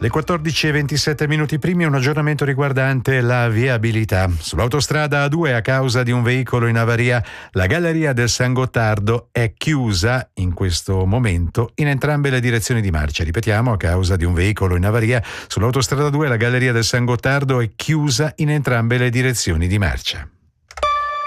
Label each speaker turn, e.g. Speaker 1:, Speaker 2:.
Speaker 1: Le 14:27 minuti primi, un aggiornamento riguardante la viabilità. Sull'autostrada A2, a causa di un veicolo in avaria, la galleria del San Gottardo è chiusa in questo momento in entrambe le direzioni di marcia. Ripetiamo, a causa di un veicolo in avaria, sull'autostrada 2 la galleria del San Gottardo è chiusa in entrambe le direzioni di marcia.